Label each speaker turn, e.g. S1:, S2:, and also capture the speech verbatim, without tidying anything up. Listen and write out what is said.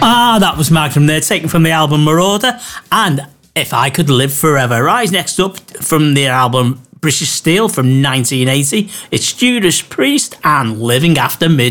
S1: Ah, that was Magnum there, taken from the album Marauder, and If I Could Live Forever. Rise next up from the album British Steel from nineteen eighty. It's Judas Priest and Living After Midnight.